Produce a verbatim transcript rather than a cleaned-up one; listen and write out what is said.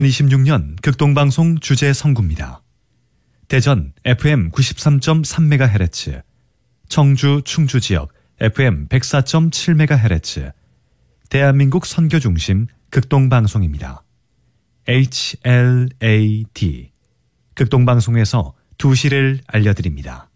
이십육 년 극동방송 주제 선구입니다. 대전 에프엠 구십삼 점 삼 메가헤르츠, 청주 충주 지역 에프엠 백사 점 칠 메가헤르츠, 대한민국 선교중심 극동방송입니다. 에이치엘에이디 극동방송에서 두 시를 알려드립니다.